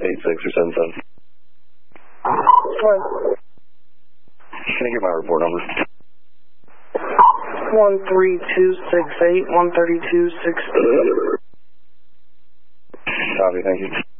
86 or 77. What? Can I get my report number? 13268, 13268. Copy, thank you.